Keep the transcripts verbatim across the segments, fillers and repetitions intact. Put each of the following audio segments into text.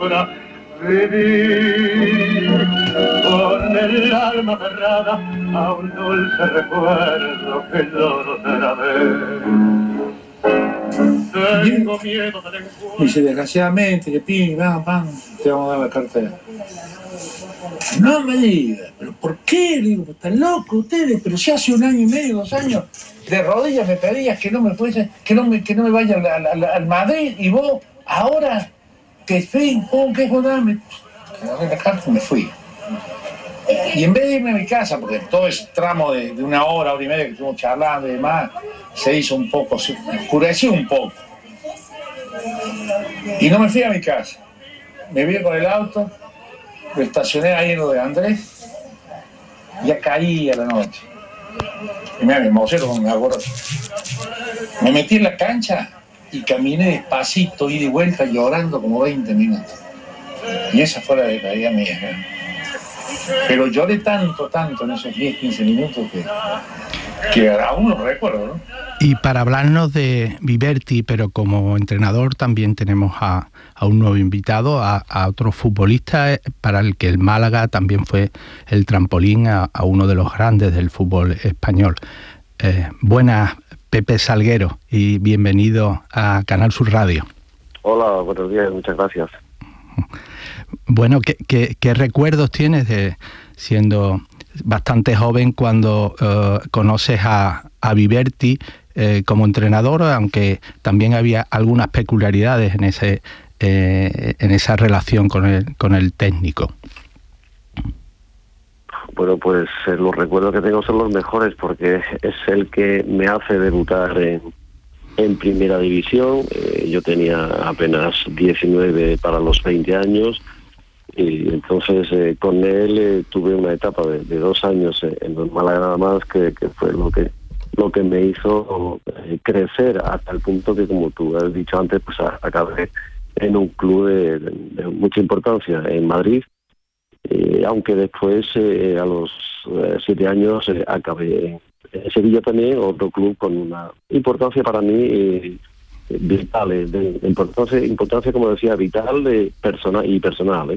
Vivir con el alma cerrada a un dulce recuerdo que lloro otra vez. Tengo miedo del encuentro. Dice, desgraciadamente, que pim, pam, pam, te vamos a dar la cartera. No me digas, ¿pero por qué? Le digo, están locos ustedes, pero si hace un año y medio, dos años, de rodillas me pedías que no me fuese, que no me, que no me vaya al, al, al Madrid, y vos, ahora, que fui, oh, qué joder, me agarré la carta y me fui. Y en vez de irme a mi casa, porque todo ese tramo de, de una hora, hora y media que estuvimos charlando y demás, se hizo un poco, se oscureció un poco. Y no me fui a mi casa. Me vi con el auto, lo estacioné ahí en lo de Andrés, ya caía la noche. Y mira, me emociono con mi abuelo. Me metí en la cancha y caminé despacito, ida y vuelta, llorando como veinte minutos. Y esa fue la despedida mía. ¿eh? Pero lloré tanto, tanto en esos diez, quince minutos que, que aún lo recuerdo, ¿no? Y para hablarnos de Viverti, pero como entrenador también tenemos a, a un nuevo invitado, a, a otro futbolista para el que el Málaga también fue el trampolín a, a uno de los grandes del fútbol español. Eh, buenas, Pepe Salguero, y bienvenido a Canal Sur Radio. Hola, buenos días, muchas gracias. Bueno, ¿qué, qué, qué recuerdos tienes de siendo bastante joven cuando uh, conoces a, a Viverti eh, como entrenador, aunque también había algunas peculiaridades en ese eh, en esa relación con el con el técnico? Bueno, pues eh, los recuerdos que tengo son los mejores porque es el que me hace debutar en, en primera división. Eh, yo tenía apenas diecinueve para los veinte años. Y entonces eh, con él eh, tuve una etapa de, de dos años eh, en el Málaga nada más que, que fue lo que lo que me hizo eh, crecer hasta el punto que, como tú has dicho antes, pues a, acabé en un club de, de, de mucha importancia en Madrid, eh, aunque después eh, a los eh, siete años eh, acabé en Sevilla también, otro club con una importancia para mí eh, vital, eh, de, de importancia, importancia como decía, vital de persona y personal, ¿eh?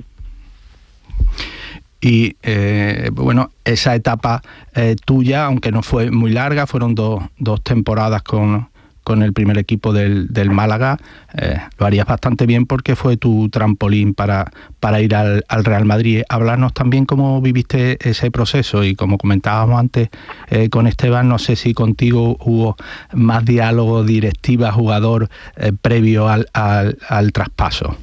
Y eh, bueno, esa etapa eh, tuya, aunque no fue muy larga, fueron dos, dos temporadas con, con el primer equipo del, del Málaga, eh, lo harías bastante bien porque fue tu trampolín para, para ir al, al Real Madrid. Háblanos también cómo viviste ese proceso y como comentábamos antes eh, con Esteban, no sé si contigo hubo más diálogo, directiva, jugador eh, previo al, al, al traspaso.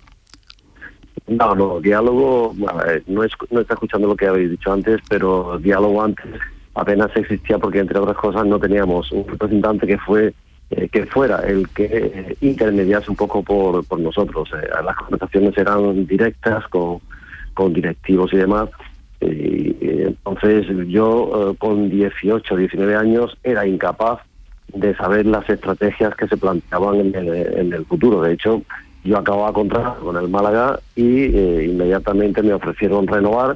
No, no, diálogo, bueno, no, es, no está escuchando lo que habéis dicho antes, pero diálogo antes apenas existía porque, entre otras cosas, no teníamos un representante que fue eh, que fuera el que eh, intermediase un poco por, por nosotros. Eh, las conversaciones eran directas con, con directivos y demás. Y, y entonces yo, eh, con dieciocho, diecinueve años, era incapaz de saber las estrategias que se planteaban en el, en el futuro. De hecho, yo acababa contrato con el Málaga y eh, inmediatamente me ofrecieron renovar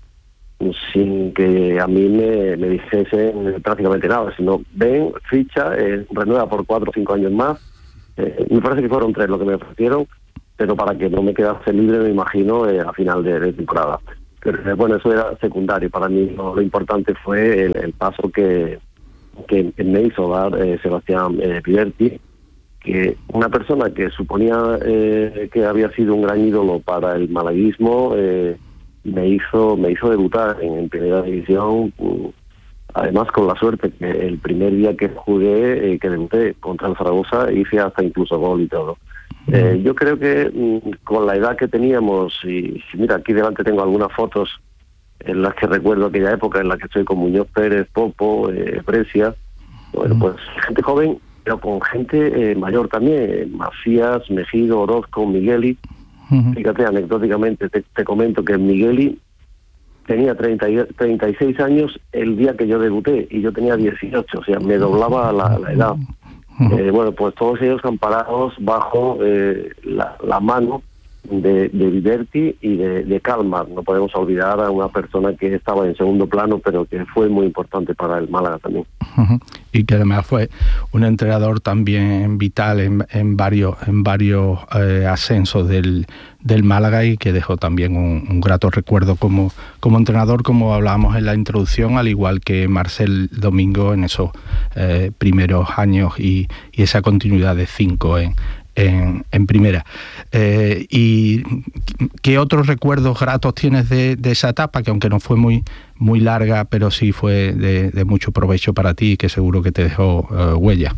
sin que a mí me, me dijesen prácticamente nada, sino ven, ficha, eh, renueva por cuatro o cinco años más. Eh, me parece que fueron tres lo que me ofrecieron, pero para que no me quedase libre, me imagino, eh, a final de, de temporada. Pero eh, bueno, eso era secundario. Para mí lo, lo importante fue el, el paso que, que me hizo dar eh, Sebastián eh, Viverti, que una persona que suponía eh, que había sido un gran ídolo para el malaguismo eh, me hizo me hizo debutar en, en primera división, además con la suerte que el primer día que jugué, eh, que debuté contra el Zaragoza, hice hasta incluso gol y todo. Eh, yo creo que mm, con la edad que teníamos, y mira, aquí delante tengo algunas fotos en las que recuerdo aquella época en la que estoy con Muñoz Pérez, Popo, eh, Brescia, bueno, pues gente joven, pero con gente eh, mayor también, eh, Macías, Mejido, Orozco, Migueli. Uh-huh. Fíjate, anecdóticamente te, te comento que Migueli tenía treinta y, treinta y seis años el día que yo debuté y yo tenía dieciocho, o sea, me doblaba la, la edad. Uh-huh. Eh, bueno, pues todos ellos amparados bajo eh, la, la mano de, de Viverti y de, de Kalmar. No podemos olvidar a una persona que estaba en segundo plano, pero que fue muy importante para el Málaga también. Uh-huh. Y que además fue un entrenador también vital en, en varios en varios eh, ascensos del, del Málaga, y que dejó también un, un grato recuerdo como, como entrenador, como hablábamos en la introducción, al igual que Marcel Domingo en esos eh, primeros años y, y esa continuidad de cinco en En, en primera. Eh, ¿Y qué otros recuerdos gratos tienes de, de esa etapa, que aunque no fue muy muy larga, pero sí fue de, de mucho provecho para ti y que seguro que te dejó uh, huella?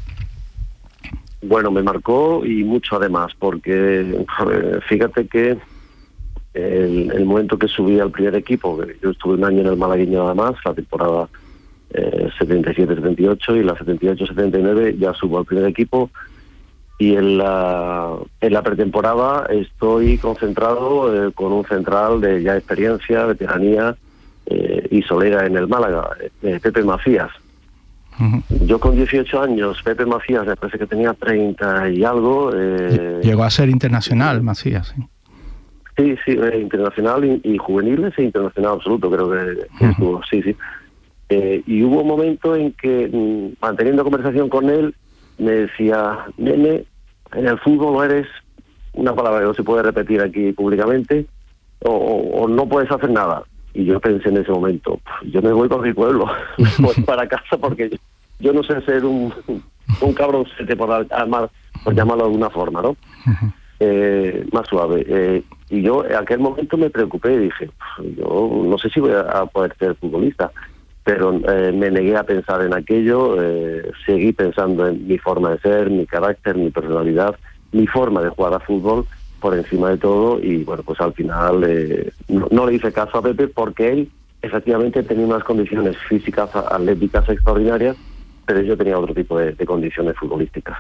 Bueno, me marcó y mucho además, porque fíjate que el, el momento que subí al primer equipo, yo estuve un año en el malagueño además, la temporada eh, setenta y siete setenta y ocho, y la setenta y ocho setenta y nueve ya subo al primer equipo. Y en la, en la pretemporada estoy concentrado eh, con un central de ya experiencia, veteranía eh, y solera en el Málaga, eh, Pepe Macías. Uh-huh. Yo con dieciocho años, Pepe Macías me parece que tenía treinta y algo. Eh, Llegó a ser internacional, Macías, sí. Sí, sí, eh, internacional y, y juveniles e internacional absoluto, creo que, que uh-huh. estuvo, sí, sí. Eh, y hubo un momento en que, mm, manteniendo conversación con él, me decía, nene, en el fútbol no eres, una palabra que no se puede repetir aquí públicamente, o, o, o no puedes hacer nada. Y yo pensé en ese momento, yo me voy para mi pueblo, me voy para casa, porque yo, yo no sé ser un, un cabroncete, por, armar, por llamarlo de alguna forma, ¿no? Uh-huh. Eh, más suave. Eh, y yo en aquel momento me preocupé y dije, yo no sé si voy a poder ser futbolista. Pero eh, me negué a pensar en aquello, eh, seguí pensando en mi forma de ser, mi carácter, mi personalidad, mi forma de jugar a fútbol por encima de todo, y bueno, pues al final eh, no, no le hice caso a Pepe, porque él efectivamente tenía unas condiciones físicas, atléticas extraordinarias, pero yo tenía otro tipo de, de condiciones futbolísticas.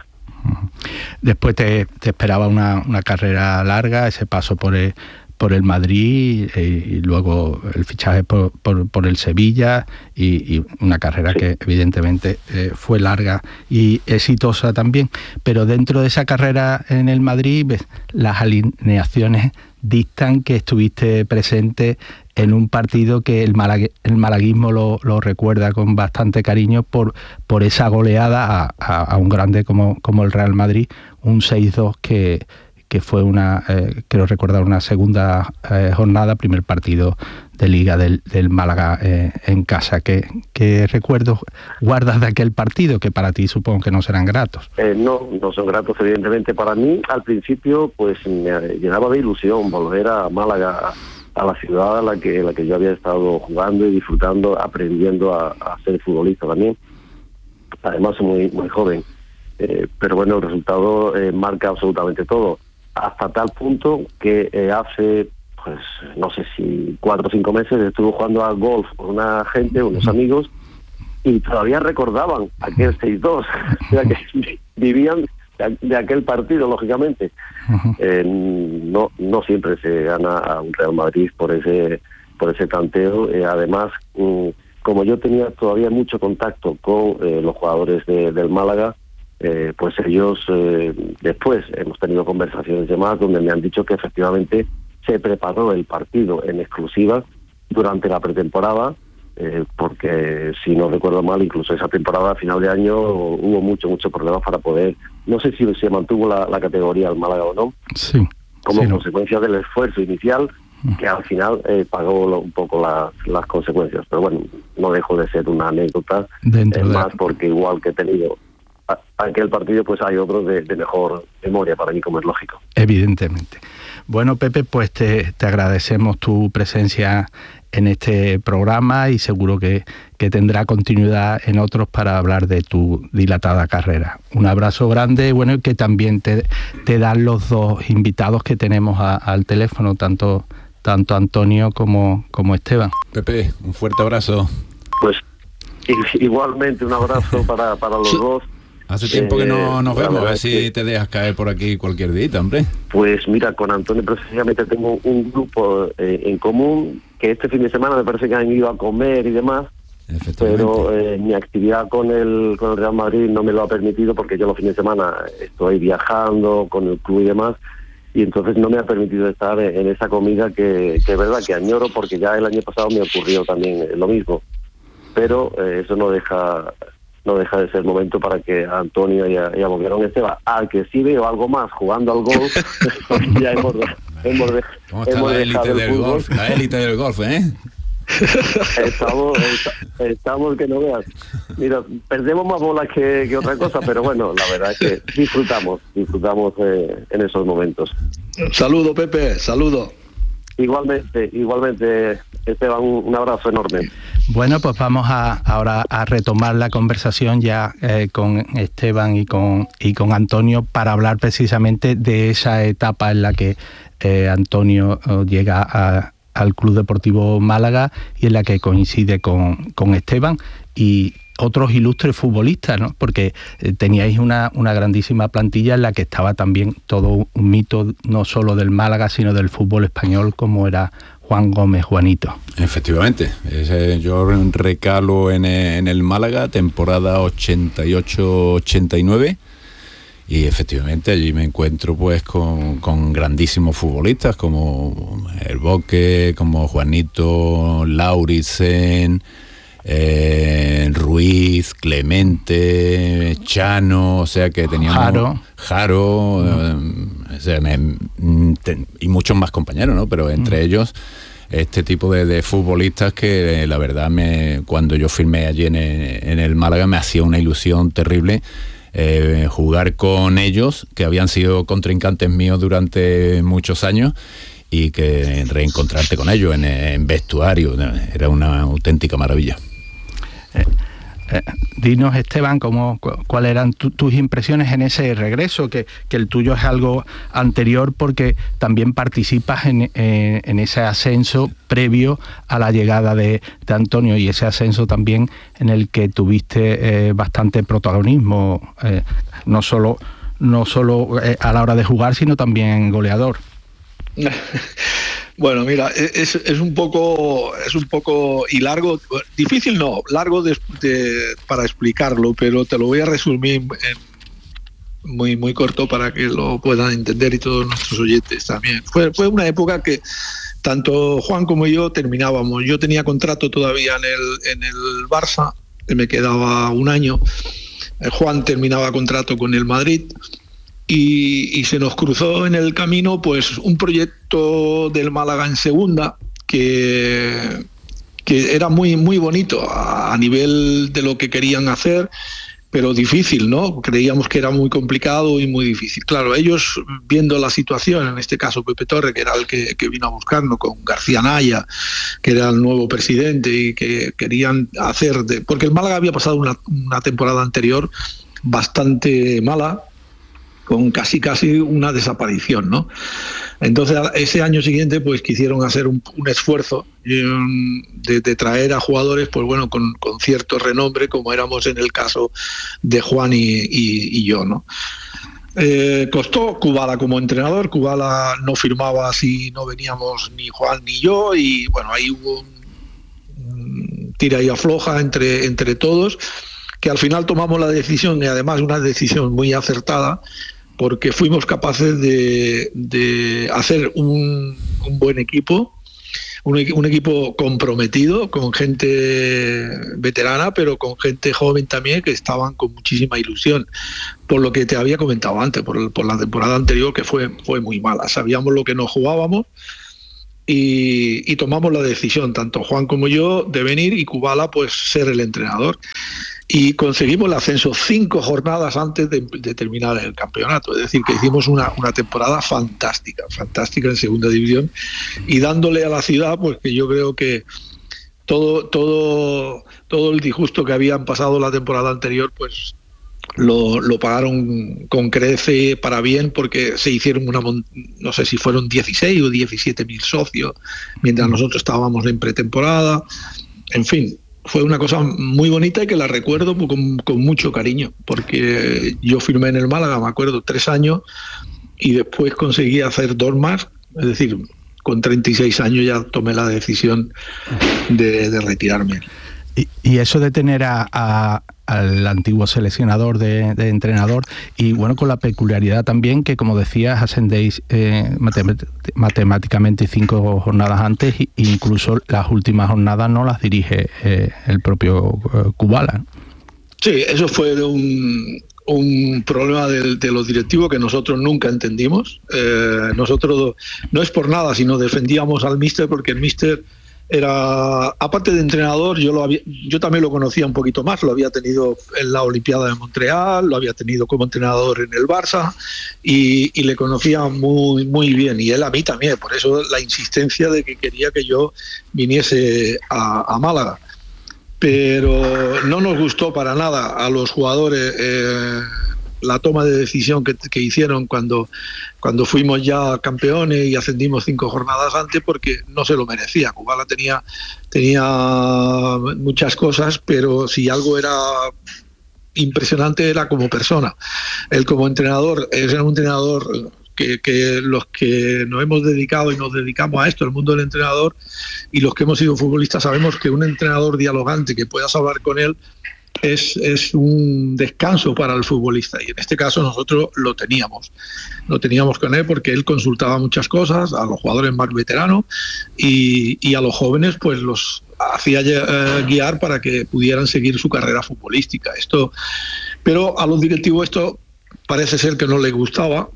Después te, te esperaba una, una carrera larga, ese paso por el por el Madrid y, y luego el fichaje por, por, por el Sevilla y, y una carrera sí. que evidentemente eh, fue larga y exitosa también, pero dentro de esa carrera en el Madrid, ves, las alineaciones dictan que estuviste presente en un partido que el, malague, el malaguismo lo, lo recuerda con bastante cariño por, por esa goleada a, a, a un grande como, como el Real Madrid, un seis dos que que fue una, eh, quiero recordar, una segunda eh, jornada, primer partido de Liga del, del Málaga eh, en casa. ¿Qué, ¿Qué recuerdos guardas de aquel partido, que para ti supongo que no serán gratos? Eh, no, no son gratos evidentemente para mí. Al principio pues me llenaba de ilusión volver a Málaga, a la ciudad a la que, a la que yo había estado jugando y disfrutando, aprendiendo a, a ser futbolista también. Además muy, muy joven. Eh, pero bueno, el resultado eh, marca absolutamente todo. Hasta tal punto que eh, hace, pues no sé si cuatro o cinco meses estuve jugando al golf con una gente, unos amigos, y todavía recordaban aquel seis dos, o sea, que vivían de, de aquel partido, lógicamente. Eh, no no siempre se gana a un Real Madrid por ese por ese tanteo. Eh, además, mm, como yo tenía todavía mucho contacto con eh, los jugadores de, del Málaga, Eh, pues ellos eh, después hemos tenido conversaciones de más donde me han dicho que efectivamente se preparó el partido en exclusiva durante la pretemporada, eh, porque si no recuerdo mal, incluso esa temporada a final de año hubo mucho, mucho problemas para poder, no sé si se mantuvo la, la categoría al Málaga o no, sí, como sí, consecuencia no. del esfuerzo inicial, que al final eh, pagó lo, un poco las, las consecuencias. Pero bueno, no dejo de ser una anécdota, Dentro eh, de... más porque igual que he tenido aquel partido, pues hay otros de, de mejor memoria para mí, como es lógico. Evidentemente. Bueno, Pepe, pues te, te agradecemos tu presencia en este programa y seguro que, que tendrá continuidad en otros para hablar de tu dilatada carrera. Un abrazo grande y bueno, que también te, te dan los dos invitados que tenemos a, al teléfono, tanto, tanto Antonio como, como Esteban. Pepe, un fuerte abrazo. Pues igualmente un abrazo para, para los dos. Hace tiempo que no nos vemos, a ver si te dejas caer por aquí cualquier día, hombre. Pues mira, con Antonio precisamente tengo un grupo eh, en común, que este fin de semana me parece que han ido a comer y demás, pero eh, mi actividad con el, con el Real Madrid no me lo ha permitido, porque yo los fines de semana estoy viajando con el club y demás, y entonces no me ha permitido estar en esa comida que, que es verdad que añoro, porque ya el año pasado me ocurrió también lo mismo, pero eh, eso no deja no deja de ser momento para que a Antonio y a, y a Boquerón Esteban, al que sí veo algo más jugando al golf, ya hemos, hemos, de, ¿Cómo está hemos la élite del fútbol. golf? La élite del golf, ¿eh? Estamos, est- estamos que no veas. Mira, perdemos más bolas que, que otra cosa, pero bueno, la verdad es que disfrutamos, disfrutamos eh, en esos momentos. Saludo, Pepe, saludo. Igualmente, igualmente, Esteban, un, un abrazo enorme. Bueno, pues vamos a, ahora a retomar la conversación ya eh, con Esteban y con, y con Antonio para hablar precisamente de esa etapa en la que eh, Antonio eh, llega a, al Club Deportivo Málaga y en la que coincide con, con Esteban y otros ilustres futbolistas, ¿no? Porque eh, teníais una, una grandísima plantilla en la que estaba también todo un mito, no solo del Málaga, sino del fútbol español, como era Juan Gómez, Juanito. Efectivamente, ese, yo recalo en, en el Málaga, temporada ochenta y ocho ochenta y nueve, y efectivamente allí me encuentro pues con, con grandísimos futbolistas como el Boque, como Juanito, Lauritsen, eh, Ruiz, Clemente, Chano, o sea que teníamos Jaro, Jaro eh, o sea, me, te, y muchos más compañeros, ¿no? Pero entre mm. ellos este tipo de, de futbolistas que eh, la verdad me, cuando yo firmé allí en, en el Málaga me hacía una ilusión terrible eh, jugar con ellos, que habían sido contrincantes míos durante muchos años, y que reencontrarte con ellos en, en vestuario era una auténtica maravilla. Eh, eh, dinos, Esteban, ¿cómo, cu ¿cuáles eran tu, tus impresiones en ese regreso? Que, que el tuyo es algo anterior porque también participas en, eh, en ese ascenso previo a la llegada de, de Antonio, y ese ascenso también en el que tuviste eh, bastante protagonismo, eh, no solo, no solo eh, a la hora de jugar, sino también goleador. Bueno, mira, es, es un poco es un poco y largo, difícil no, largo de, de, para explicarlo, pero te lo voy a resumir en muy muy corto para que lo puedan entender y todos nuestros oyentes también. Fue, fue una época que tanto Juan como yo terminábamos. Yo tenía contrato todavía en el, en el Barça, que me quedaba un año. Juan terminaba contrato con el Madrid. Y, y se nos cruzó en el camino pues un proyecto del Málaga en segunda que, que era muy, muy bonito a, a nivel de lo que querían hacer, pero difícil, ¿no? Creíamos que era muy complicado y muy difícil. Claro, ellos viendo la situación, en este caso Pepe Torre, que era el que, que vino a buscarnos, con García Naya, que era el nuevo presidente, y que querían hacer... de porque el Málaga había pasado una, una temporada anterior bastante mala, con casi casi una desaparición, ¿no? Entonces ese año siguiente pues quisieron hacer un, un esfuerzo de, de traer a jugadores pues bueno con, con cierto renombre, como éramos en el caso de Juan y, y, y yo, ¿no? Eh, costó. Kubala como entrenador, Kubala no firmaba si no veníamos ni Juan ni yo, y bueno, ahí hubo un, un tira y afloja entre, entre todos, que al final tomamos la decisión, y además una decisión muy acertada, porque fuimos capaces de, de hacer un, un buen equipo, un, un equipo comprometido, con gente veterana, pero con gente joven también, que estaban con muchísima ilusión, por lo que te había comentado antes, por, por la temporada anterior, que fue, fue muy mala. Sabíamos lo que nos jugábamos, y, y tomamos la decisión, tanto Juan como yo, de venir, y Kubala pues ser el entrenador. Y conseguimos el ascenso cinco jornadas antes de, de terminar el campeonato. Es decir, que hicimos una, una temporada fantástica, fantástica en segunda división, y dándole a la ciudad, pues que yo creo que todo, todo, todo el disgusto que habían pasado la temporada anterior, pues lo, lo pagaron con crece para bien, porque se hicieron una, no sé si fueron dieciséis o diecisiete mil socios, mientras nosotros estábamos en pretemporada. En fin, fue una cosa muy bonita y que la recuerdo con, con mucho cariño, porque yo firmé en el Málaga, me acuerdo, tres años, y después conseguí hacer dos más. Es decir, con treinta y seis años ya tomé la decisión de, de retirarme. Y, y eso de tener a, a, al antiguo seleccionador de, de entrenador, y bueno, con la peculiaridad también que, como decías, ascendéis eh, matemáticamente matemáticamente cinco jornadas antes, e incluso las últimas jornadas no las dirige eh, el propio eh, Kubala. Sí, eso fue un, un problema de, de los directivos que nosotros nunca entendimos. Eh, nosotros, no es por nada, sino defendíamos al míster, porque el míster era, aparte de entrenador, yo lo había, yo también lo conocía un poquito más, lo había tenido en la Olimpiada de Montreal, lo había tenido como entrenador en el Barça, y, y le conocía muy, muy bien, y él a mí también, por eso la insistencia de que quería que yo viniese a, a Málaga. Pero no nos gustó para nada a los jugadores eh, la toma de decisión que, que hicieron cuando, cuando fuimos ya campeones y ascendimos cinco jornadas antes, porque no se lo merecía. Kubala tenía, tenía muchas cosas, pero si algo era impresionante era como persona. Él como entrenador, es un entrenador que, que los que nos hemos dedicado y nos dedicamos a esto, el mundo del entrenador, y los que hemos sido futbolistas, sabemos que un entrenador dialogante, que puedas hablar con él, Es, es un descanso para el futbolista, y en este caso nosotros lo teníamos lo teníamos con él, porque él consultaba muchas cosas a los jugadores más veteranos, y, y a los jóvenes pues los hacía eh, guiar para que pudieran seguir su carrera futbolística. Esto, pero a los directivos esto parece ser que no les gustaba,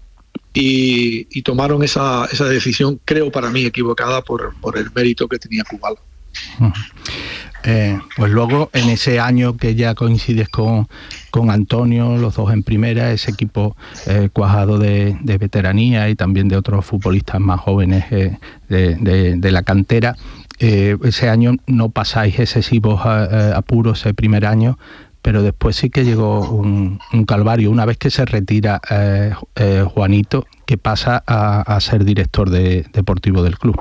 y, y tomaron esa, esa decisión, creo para mí equivocada, por, por el mérito que tenía Kubala. Uh-huh. Eh, pues luego, en ese año que ya coincides con, con Antonio, los dos en primera, ese equipo eh, cuajado de, de veteranía y también de otros futbolistas más jóvenes eh, de, de, de la cantera, eh, ese año no pasáis excesivos eh, apuros ese primer año, pero después sí que llegó un, un calvario. Una vez que se retira eh, eh, Juanito, que pasa a, a ser director de, deportivo del club.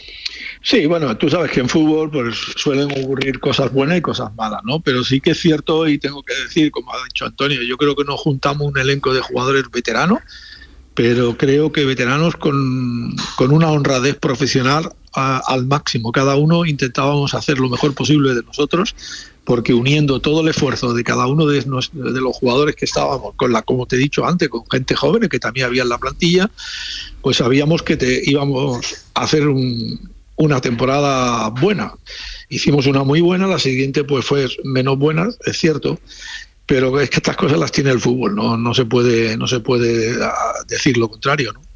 Sí, bueno, tú sabes que en fútbol pues suelen ocurrir cosas buenas y cosas malas, ¿no? Pero sí que es cierto, y tengo que decir, como ha dicho Antonio, yo creo que nos juntamos un elenco de jugadores veteranos, pero creo que veteranos con, con una honradez profesional a, al máximo. Cada uno intentábamos hacer lo mejor posible de nosotros, porque uniendo todo el esfuerzo de cada uno de, nos, de los jugadores que estábamos, con la, como te he dicho antes, con gente joven que también había en la plantilla, pues sabíamos que te íbamos a hacer un... una temporada buena. Hicimos una muy buena, la siguiente pues fue menos buena, es cierto, pero es que estas cosas las tiene el fútbol, no, no se puede, no se puede decir lo contrario, ¿no?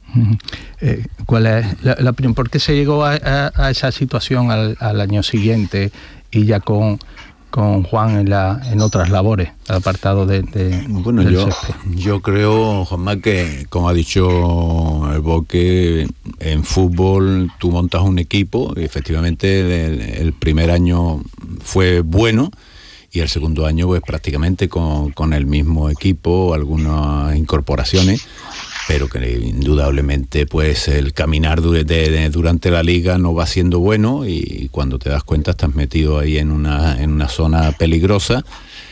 Eh, ¿Cuál es la, la opinión? ¿Por qué se llegó a, a, a esa situación al, al año siguiente, y ya con con Juan en la en otras labores, apartado de, de bueno del yo césped? yo creo, Juanma, que como ha dicho el Boque, en fútbol tú montas un equipo, y efectivamente el, el primer año fue bueno, y el segundo año pues prácticamente con, con el mismo equipo, algunas incorporaciones, pero que indudablemente pues el caminar de, de, durante la liga no va siendo bueno, y cuando te das cuenta estás metido ahí en una, en una zona peligrosa,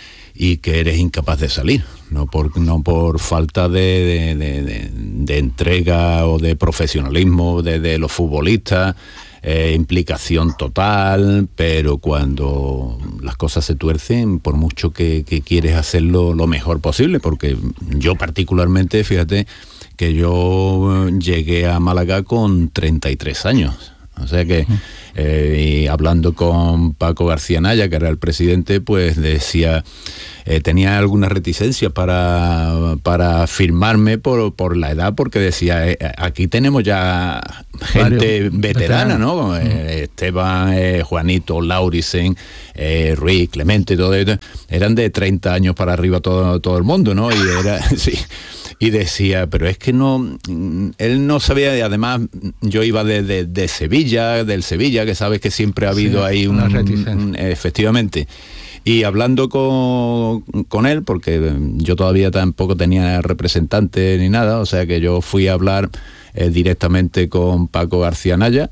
y que eres incapaz de salir, no por, no por falta de, de, de, de, de entrega o de profesionalismo de, de los futbolistas, eh, implicación total, pero cuando las cosas se tuercen, por mucho que, que quieres hacerlo lo mejor posible, porque yo particularmente, fíjate, que yo llegué a Málaga con treinta y tres años. O sea que, eh, y hablando con Paco García Naya, que era el presidente, pues decía, eh, tenía alguna reticencia para, para firmarme por, por la edad, porque decía, eh, aquí tenemos ya gente Mario, veterana, ¿no? Uh-huh. Eh, Esteban, eh, Juanito, Laurisen, eh, Ruiz, Clemente, todo esto, eran de treinta años para arriba todo, todo el mundo, ¿no? Y era, sí. Y decía, pero es que no, él no sabía, y además yo iba de, de, de Sevilla, del Sevilla, que sabes que siempre ha habido sí, ahí una un, efectivamente. Y hablando con, con él, porque yo todavía tampoco tenía representante ni nada, o sea que yo fui a hablar eh, directamente con Paco García Naya,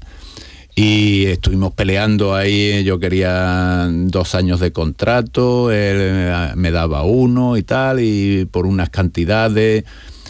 y estuvimos peleando ahí. Yo quería dos años de contrato, él me daba uno y tal, y por unas cantidades,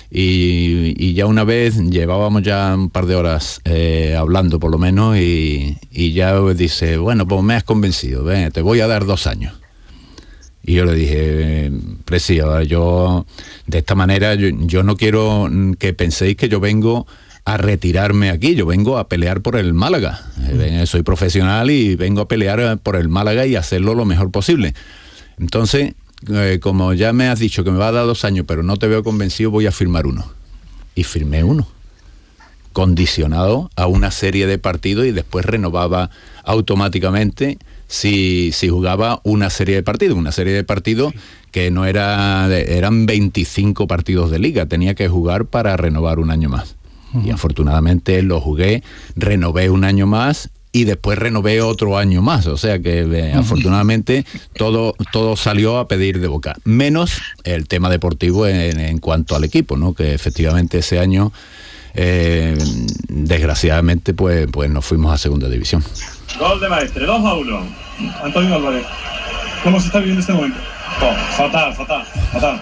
y, y ya una vez llevábamos ya un par de horas eh, hablando por lo menos, y, y ya dice, bueno, pues me has convencido, ven, te voy a dar dos años. Y yo le dije, Presi, yo de esta manera, yo, yo no quiero que penséis que yo vengo a retirarme aquí, yo vengo a pelear por el Málaga. Eh, soy profesional y vengo a pelear por el Málaga y hacerlo lo mejor posible. Entonces, eh, como ya me has dicho que me va a dar dos años, pero no te veo convencido, voy a firmar uno. Y firmé uno, condicionado a una serie de partidos, y después renovaba automáticamente si, si jugaba una serie de partidos, una serie de partidos que no era, eran veinticinco partidos de liga, tenía que jugar para renovar un año más. Y afortunadamente lo jugué, renové un año más y después renové otro año más. O sea que eh, afortunadamente todo, todo salió a pedir de boca. Menos el tema deportivo en, en cuanto al equipo, ¿no? Que efectivamente ese año, eh, desgraciadamente, pues, pues nos fuimos a segunda división. Gol de Maestre, dos a uno. Antonio Álvarez, ¿cómo se está viviendo este momento? Oh, fatal, fatal, fatal.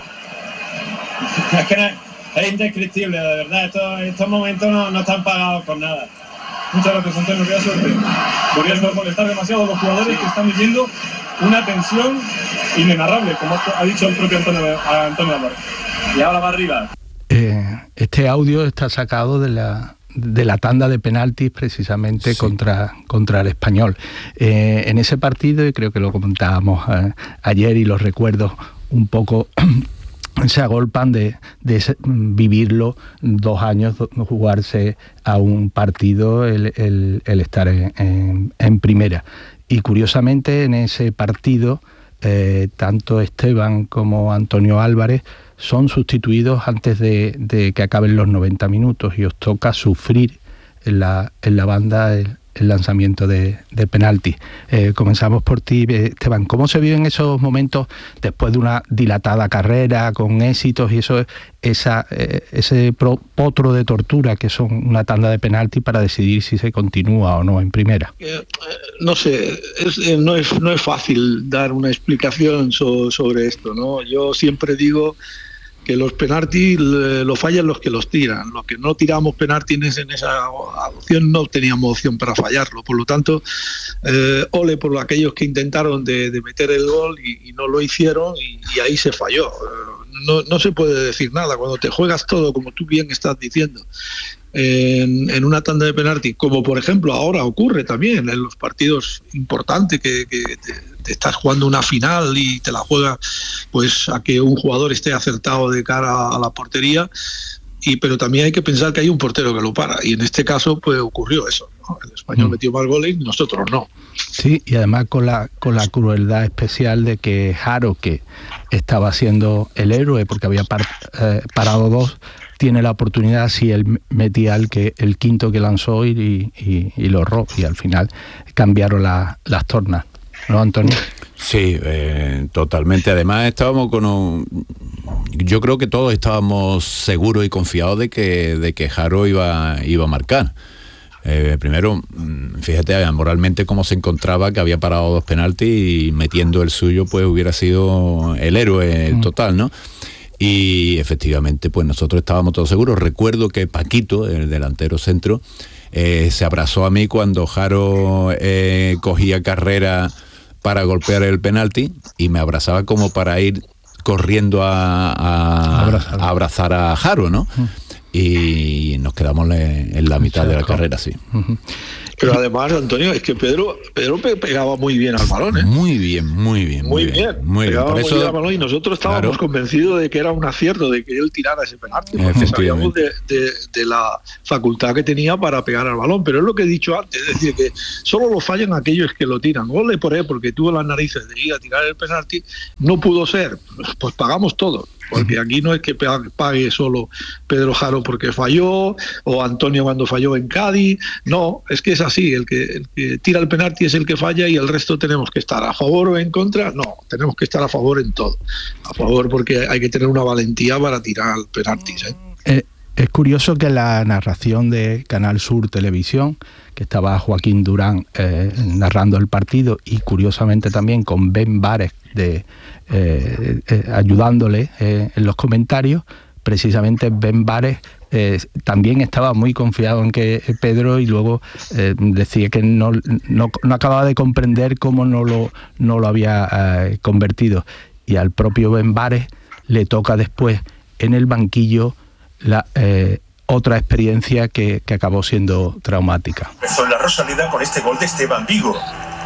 Es que no, es indescriptible, de verdad. Estos, estos momentos no, no están pagados con nada. Muchas gracias, Antonio, que da suerte. Podrías no molestar demasiado a los jugadores que están viviendo una tensión inenarrable, como ha dicho el propio Antonio, Antonio Álvarez. Y ahora va arriba. Eh, este audio está sacado de la, de la tanda de penaltis precisamente sí. contra, contra el Español. Eh, en ese partido, y creo que lo comentábamos eh, ayer y los recuerdo un poco... se agolpan de, de ese, vivirlo dos años, jugarse a un partido, el, el, el estar en, en, en primera. Y curiosamente en ese partido, eh, tanto Esteban como Antonio Álvarez son sustituidos antes de, de que acaben los noventa minutos, y os toca sufrir en la, en la banda el, el lanzamiento de, de penalti. Eh, comenzamos por ti, Esteban. ¿Cómo se viven esos momentos después de una dilatada carrera con éxitos y eso, esa, eh, ese pro, potro de tortura que son una tanda de penalti para decidir si se continúa o no en primera? Eh, no sé, es, eh, no, es, no es fácil dar una explicación so, sobre esto, ¿no? Yo siempre digo que los penaltis lo fallan los que los tiran. Los que no tiramos penaltis en esa opción no teníamos opción para fallarlo. Por lo tanto, eh, ole por aquellos que intentaron de, de meter el gol y, y no lo hicieron, y, y ahí se falló. No, no se puede decir nada. Cuando te juegas todo, como tú bien estás diciendo, en, en una tanda de penalti, como por ejemplo ahora ocurre también en los partidos importantes que, que te, te estás jugando una final y te la juegas pues a que un jugador esté acertado de cara a la portería, y pero también hay que pensar que hay un portero que lo para, y en este caso pues ocurrió eso, ¿no? El Español mm. metió más goles y nosotros no. Sí, y además con la con la crueldad especial de que Haro, que estaba siendo el héroe porque había par, eh, parado dos, tiene la oportunidad, si él metía el, que, el quinto que lanzó y, y, y lo erró, y al final cambiaron la, las tornas, ¿no, Antonio? Sí, eh, totalmente. Además estábamos con un... Yo creo que todos estábamos seguros y confiados de que, de que Haro iba, iba a marcar. Eh, primero, fíjate moralmente cómo se encontraba, que había parado dos penaltis y metiendo el suyo pues hubiera sido el héroe mm. total, ¿no? Y efectivamente pues nosotros estábamos todos seguros. Recuerdo que Paquito, el delantero centro, eh, se abrazó a mí cuando Haro eh, cogía carrera para golpear el penalti, y me abrazaba como para ir corriendo a, a, a abrazar a Haro, ¿no? Uh-huh. Y nos quedamos en la mitad de la carrera, sí. Uh-huh. Pero además, Antonio, es que Pedro Pedro pegaba muy bien al balón, ¿eh? Muy bien, muy bien. Muy, muy bien, bien. Muy pegaba bien. Por muy eso, bien al balón, y nosotros estábamos claro. convencidos de que era un acierto de que él tirara ese penalti, porque sabíamos de, de, de la facultad que tenía para pegar al balón. Pero es lo que he dicho antes, es decir, que solo lo fallan aquellos que lo tiran. Gole por él, porque tuvo las narices de ir a tirar el penalti, no pudo ser. Pues pagamos todo. Porque aquí no es que pague solo Pedro Haro porque falló, o Antonio cuando falló en Cádiz. No, es que es así, el que, el que tira el penalti es el que falla, y el resto tenemos que estar a favor o en contra. No, tenemos que estar a favor en todo. A favor porque hay que tener una valentía para tirar penaltis, ¿eh? Eh, es curioso que la narración de Canal Sur Televisión, que estaba Joaquín Durán eh, narrando el partido, y curiosamente también con Ben Bares de eh, eh, ayudándole eh, en los comentarios, precisamente Ben Bares eh, también estaba muy confiado en que Pedro, y luego eh, decía que no, no, no acababa de comprender cómo no lo, no lo había eh, convertido. y al propio Benbares le toca después en el banquillo la eh, otra experiencia que, que acabó siendo traumática. Empezó en la Rosaleda con este gol de Esteban Vigo.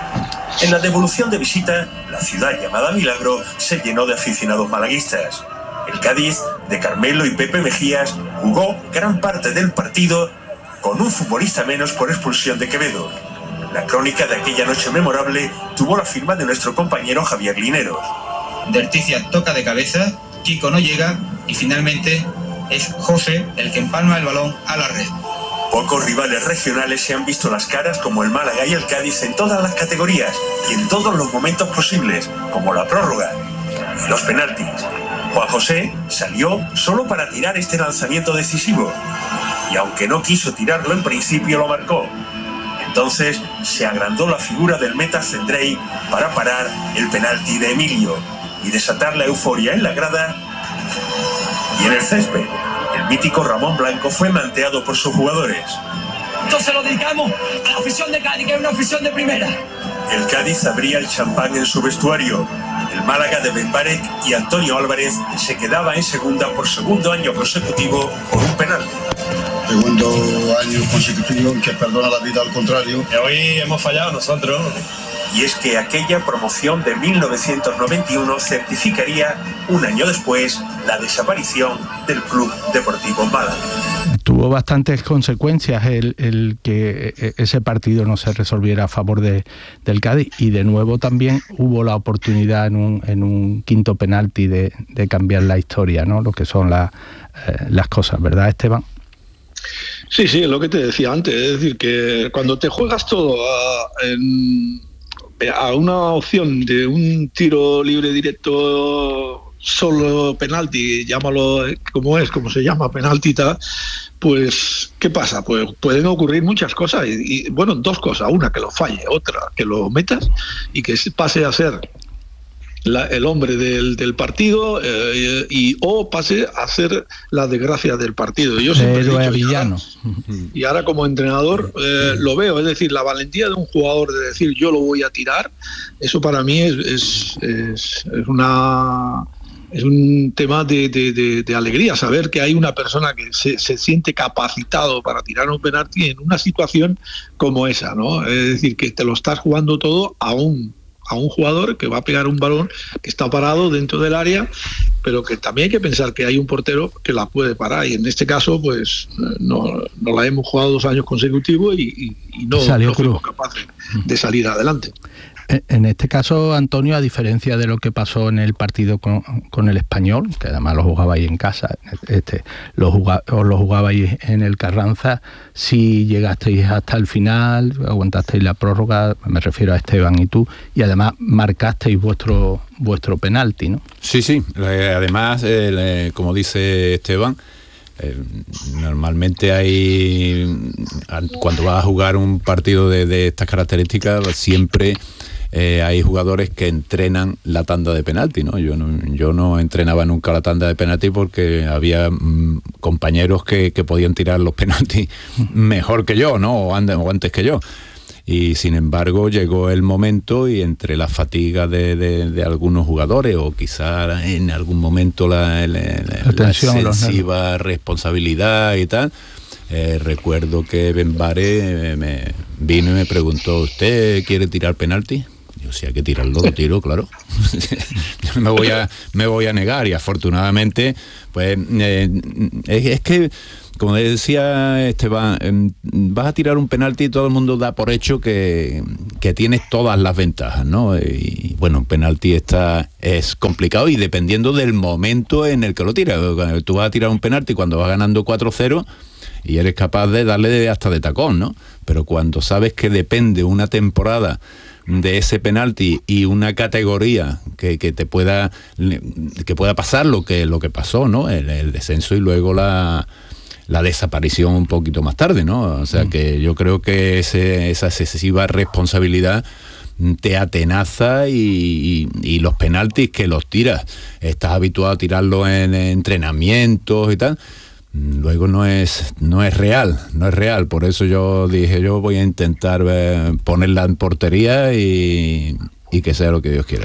En la devolución de visita, la ciudad llamada Milagro se llenó de aficionados malaguistas. El Cádiz, de Carmelo y Pepe Mejías, jugó gran parte del partido con un futbolista menos por expulsión de Quevedo. La crónica de aquella noche memorable tuvo la firma de nuestro compañero Javier Lineros. Derticia toca de cabeza, Kiko no llega y finalmente es José el que empalma el balón a la red. Pocos rivales regionales se han visto las caras como el Málaga y el Cádiz en todas las categorías y en todos los momentos posibles, como la prórroga y los penaltis. Juan José salió solo para tirar este lanzamiento decisivo y aunque no quiso tirarlo en principio lo marcó. Entonces se agrandó la figura del meta Cendrey para parar el penalti de Emilio y desatar la euforia en la grada y en el césped. El mítico Ramón Blanco fue manteado por sus jugadores. Entonces lo dedicamos a la afición de Cádiz, que es una afición de primera. El Cádiz abría el champán en su vestuario. El Málaga de Benbarek y Antonio Álvarez se quedaba en segunda por segundo año consecutivo por un penal. Segundo año consecutivo que perdona la vida al contrario. Y hoy hemos fallado nosotros. Y es que aquella promoción de mil novecientos noventa y uno certificaría un año después la desaparición del Club Deportivo Málaga. Tuvo bastantes consecuencias el, el que ese partido no se resolviera a favor de, del Cádiz, y de nuevo también hubo la oportunidad en un, en un quinto penalti de, de cambiar la historia, ¿no? Lo que son la, eh, las cosas, ¿verdad, Esteban? Sí, sí, lo que te decía antes, es decir, que cuando te juegas todo a, en, a una opción de un tiro libre directo, solo penalti, llámalo como es, como se llama, penaltita, pues, ¿qué pasa? Pues pueden ocurrir muchas cosas, y, y bueno, dos cosas, una que lo falle, otra que lo metas y que pase a ser la, el hombre del, del partido eh, y o pase a ser la desgracia del partido. Yo siempre he dicho, villano. Y ahora, y ahora como entrenador eh, lo veo, es decir, la valentía de un jugador de decir yo lo voy a tirar, eso para mí es, es, es, es una... es un tema de, de, de, de alegría, saber que hay una persona que se, se siente capacitado para tirar un penalti en una situación como esa, ¿no? Es decir, que te lo estás jugando todo a un, a un jugador que va a pegar un balón que está parado dentro del área, pero que también hay que pensar que hay un portero que la puede parar, y en este caso pues no, no la hemos jugado dos años consecutivos y, y, y no, no fuimos capaces de salir adelante. En este caso, Antonio, a diferencia de lo que pasó en el partido con, con el Español, que además lo jugabais en casa, este, lo, jugaba, lo jugabais en el Carranza, si llegasteis hasta el final, aguantasteis la prórroga, me refiero a Esteban y tú, y además marcasteis vuestro vuestro penalti, ¿no? Sí, sí, además, eh, como dice Esteban, Eh, normalmente hay, cuando vas a jugar un partido de, de estas características, siempre eh, hay jugadores que entrenan la tanda de penalti, ¿no? Yo no, yo no entrenaba nunca la tanda de penalti porque había mm, compañeros que, que podían tirar los penaltis mejor que yo, ¿no? O antes, o antes que yo. Y sin embargo llegó el momento, y entre la fatiga de, de, de algunos jugadores, o quizá en algún momento la, la, la, la excesiva responsabilidad y tal, eh, recuerdo que Benbares me vino y me preguntó: ¿usted quiere tirar penalti? Yo, si hay que tirarlo, lo tiro, claro. me voy a me voy a negar, y afortunadamente pues eh, es, es que, como decía Esteban, eh, vas a tirar un penalti y todo el mundo da por hecho que, que tienes todas las ventajas, ¿no? Y bueno, un penalti está, es complicado, y dependiendo del momento en el que lo tiras. Tú vas a tirar un penalti cuando vas ganando cuatro cero y eres capaz de darle hasta de tacón, ¿no? Pero cuando sabes que depende una temporada de ese penalti y una categoría que, que te pueda que pueda pasar lo que lo que pasó, ¿no? El, el descenso y luego la la desaparición un poquito más tarde, ¿no? O sea, mm. que yo creo que ese, esa excesiva responsabilidad te atenaza, y, y, y los penaltis que los tiras, estás habituado a tirarlos en, en entrenamientos y tal, luego no es no es real, no es real. Por eso yo dije, yo voy a intentar eh, ponerla en portería y, y que sea lo que Dios quiera.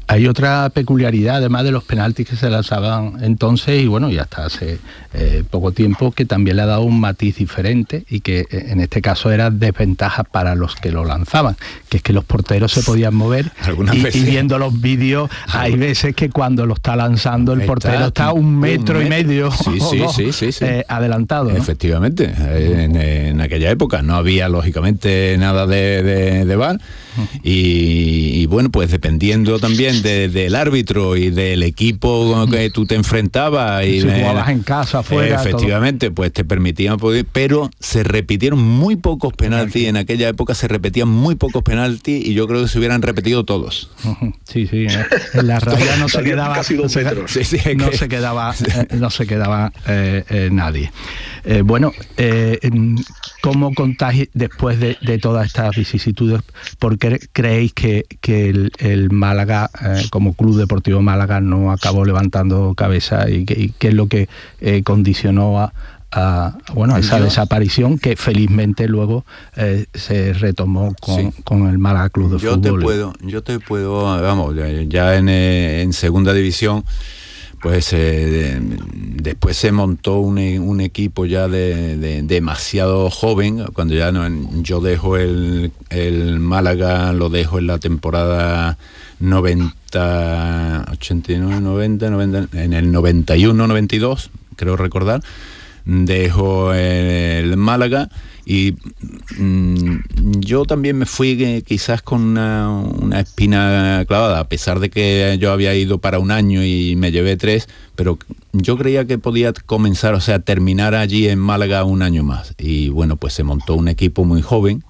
Hay otra peculiaridad, además de los penaltis que se lanzaban entonces, y bueno, y hasta hace eh, poco tiempo, que también le ha dado un matiz diferente, y que en este caso era desventaja para los que lo lanzaban, que es que los porteros se podían mover, y, y viendo los vídeos, hay veces que cuando lo está lanzando el portero está un metro, un metro y medio sí, sí, dos, sí, sí, sí. Eh, adelantado, ¿no? Efectivamente, en, en aquella época no había lógicamente nada de, de, de V A R, y, y bueno, pues dependiendo también de, del árbitro y del equipo que tú te enfrentabas, y si jugabas en casa, afuera, eh, efectivamente, todo, pues te permitían poder, pero se repitieron muy pocos penaltis. En aquella época se repetían muy pocos penaltis, y yo creo que se hubieran repetido todos. Sí, sí, en la raya no se quedaba no se, sí, sí, no, que... se quedaba eh, no se quedaba eh, eh, nadie. Eh, bueno, eh, ¿cómo contáis después de, de todas estas vicisitudes? ¿Por qué creéis que, que el, el Málaga, eh, como Club Deportivo Málaga, no acabó levantando cabeza, y, y qué es lo que eh, condicionó a, a bueno a esa yo, desaparición que felizmente luego eh, se retomó con, sí. con el Málaga Club de yo Fútbol? Te puedo, yo te puedo, vamos, ya en, en segunda división, pues eh, después se montó un, un equipo ya de, de demasiado joven. Cuando ya no, yo dejo el, el Málaga, lo dejo en la temporada noventa, ochenta y nueve, noventa, noventa, en el noventa y uno, noventa y dos, creo recordar, dejo el Málaga, y mmm, yo también me fui eh, quizás con una, una espina clavada, a pesar de que yo había ido para un año y me llevé tres, pero yo creía que podía comenzar, o sea, terminar allí en Málaga un año más. Y bueno, pues se montó un equipo muy joven,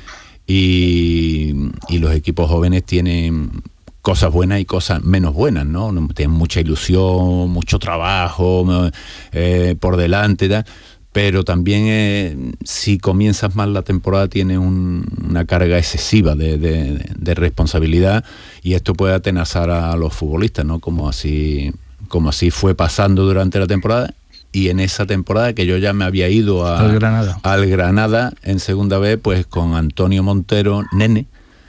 y, y los equipos jóvenes tienen cosas buenas y cosas menos buenas, ¿no? Tienen mucha ilusión, mucho trabajo eh, por delante, ¿verdad? Pero también eh, si comienzas mal la temporada tiene un, una carga excesiva de, de, de responsabilidad, y esto puede atenazar a los futbolistas, ¿no? Como así, como así fue pasando durante la temporada. Y en esa temporada que yo ya me había ido a, al Granada. al Granada en segunda vez, pues con Antonio Montero, Nene,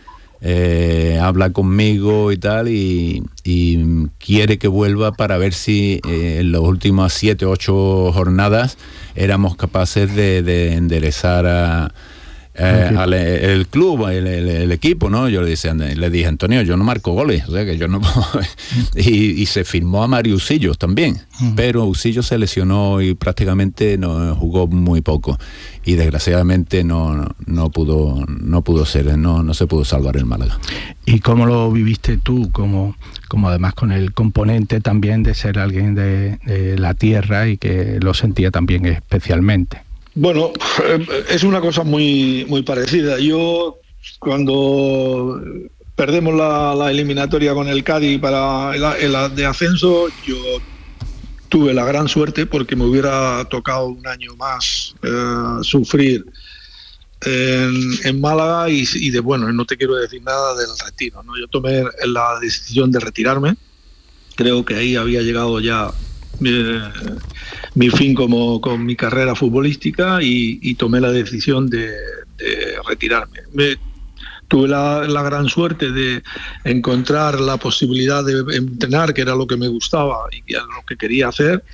Eh, habla conmigo y tal, y, y quiere que vuelva para ver si eh, en las últimas siete, ocho jornadas éramos capaces de, de enderezar a, eh, okay. al el club, el, el, el equipo, ¿no? Yo le dije, le dije, Antonio, yo no marco goles, o sea que yo no puedo. y, y se firmó a Mario Usillos también, uh-huh. pero Usillos se lesionó y prácticamente no jugó muy poco, y desgraciadamente no, no pudo no pudo ser, no, no se pudo salvar el Málaga. ¿Y cómo lo viviste tú, como, como además con el componente también de ser alguien de, de la tierra, y que lo sentía también especialmente? Bueno, es una cosa muy, muy parecida. Yo, cuando perdemos la, la eliminatoria con el Cádiz para el, el de ascenso, yo tuve la gran suerte, porque me hubiera tocado un año más eh, sufrir en, en Málaga, y, y de bueno, no te quiero decir nada del retiro, ¿no? Yo tomé la decisión de retirarme. Creo que ahí había llegado ya eh, mi fin como con mi carrera futbolística, y, y tomé la decisión de, de retirarme. Me, tuve la, la gran suerte de encontrar la posibilidad de entrenar, que era lo que me gustaba y que era lo que quería hacer,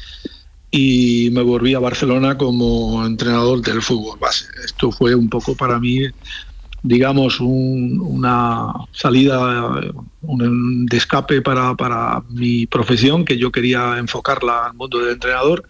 y me volví a Barcelona como entrenador del fútbol base. Esto fue un poco para mí, digamos, un, una salida, un de escape para, para mi profesión, que yo quería enfocarla al mundo del entrenador,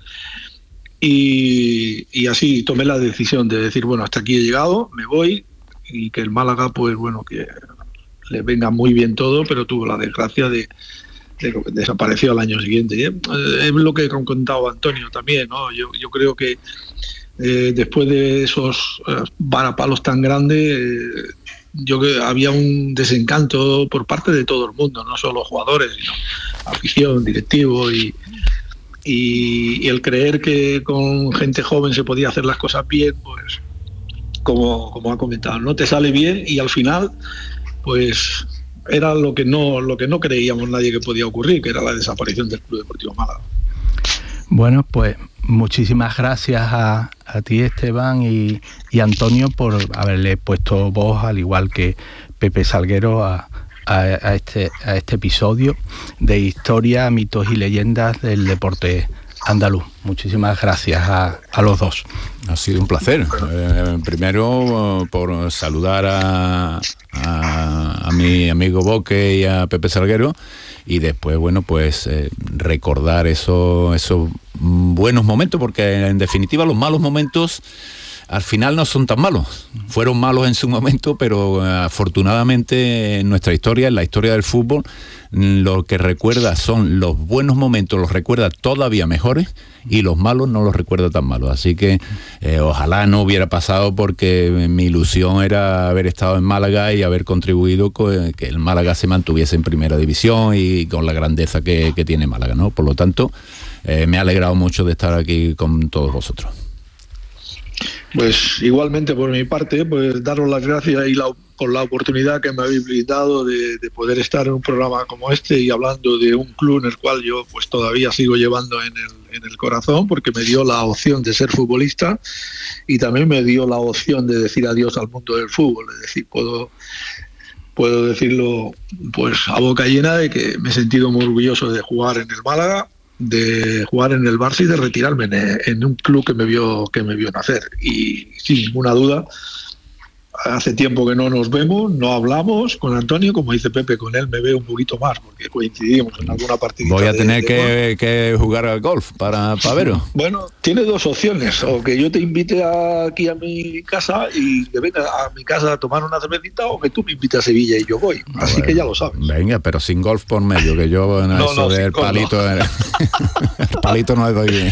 y, y así tomé la decisión de decir, bueno, hasta aquí he llegado, me voy, y que el Málaga, pues bueno, que le venga muy bien todo, pero tuvo la desgracia de, de que desapareció al año siguiente. ¿eh? Es lo que contaba Antonio también, ¿no? Yo, yo creo que eh, después de esos eh, varapalos tan grandes, eh, yo que había un desencanto por parte de todo el mundo, no solo jugadores, sino afición, directivo, y, y, y el creer que con gente joven se podía hacer las cosas bien, pues como, como ha comentado, no te sale bien, y al final pues era lo que no lo que no creíamos nadie que podía ocurrir, que era la desaparición del Club Deportivo Málaga. Bueno, pues muchísimas gracias a, a ti, Esteban, y, y Antonio, por haberle puesto voz, al igual que Pepe Salguero, a, a, a, este, a este episodio de Historia, Mitos y Leyendas del Deporte Andaluz. Muchísimas gracias a, a los dos. Ha sido un placer. Eh, primero, por saludar a, a, a mi amigo Boque y a Pepe Salguero, y después, bueno, pues eh, recordar esos, esos buenos momentos, porque en definitiva los malos momentos al final no son tan malos. Fueron malos en su momento, pero eh, afortunadamente en nuestra historia, en la historia del fútbol, lo que recuerda son los buenos momentos, los recuerda todavía mejores, y los malos no los recuerda tan malos. Así que eh, ojalá no hubiera pasado, porque mi ilusión era haber estado en Málaga y haber contribuido con que el Málaga se mantuviese en primera división y con la grandeza que, que tiene Málaga, ¿no? Por lo tanto, eh, me ha alegrado mucho de estar aquí con todos vosotros. Pues igualmente por mi parte, pues daros las gracias y la, por la oportunidad que me habéis brindado de, de poder estar en un programa como este y hablando de un club en el cual yo pues todavía sigo llevando en el, en el corazón, porque me dio la opción de ser futbolista y también me dio la opción de decir adiós al mundo del fútbol. Es decir, puedo, puedo decirlo pues a boca llena de que me he sentido muy orgulloso de jugar en el Málaga, de jugar en el Barça y de retirarme en, en un club que me vio que me vio nacer. Y sin ninguna duda, hace tiempo que no nos vemos, no hablamos con Antonio, como dice Pepe, con él me veo un poquito más, porque coincidimos en alguna partida. Voy a de, tener de que, que jugar al golf para, para veros. Bueno, tiene dos opciones: o que yo te invite a, aquí a mi casa y que venga a mi casa a tomar una cervecita, o que tú me invites a Sevilla y yo voy. Así bueno, que ya lo sabes. Venga, pero sin golf por medio, que yo en no, eso no, del palito, no. el palito no le doy bien.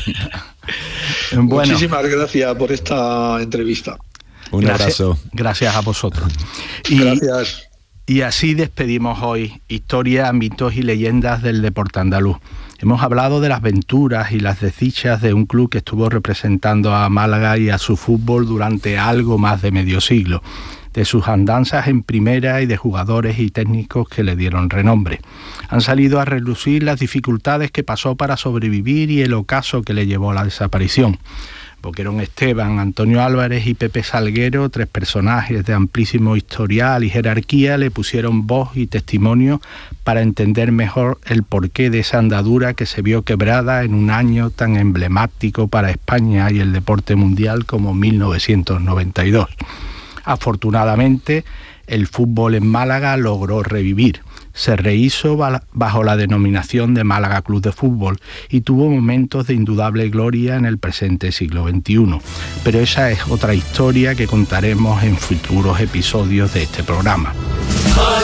Bueno. Muchísimas gracias por esta entrevista. Un gracias, abrazo. Gracias a vosotros. Y, gracias. Y así despedimos hoy Historia, Mitos y Leyendas del Deporte Andaluz. Hemos hablado de las aventuras y las desdichas de un club que estuvo representando a Málaga y a su fútbol durante algo más de medio siglo, de sus andanzas en primera y de jugadores y técnicos que le dieron renombre. Han salido a relucir las dificultades que pasó para sobrevivir y el ocaso que le llevó a la desaparición. Boquerón Esteban, Antonio Álvarez y Pepe Salguero, tres personajes de amplísimo historial y jerarquía, le pusieron voz y testimonio para entender mejor el porqué de esa andadura que se vio quebrada en un año tan emblemático para España y el deporte mundial como mil novecientos noventa y dos. Afortunadamente, el fútbol en Málaga logró revivir. Se rehizo bajo la denominación de Málaga Club de Fútbol y tuvo momentos de indudable gloria en el presente siglo veintiuno. Pero esa es otra historia que contaremos en futuros episodios de este programa.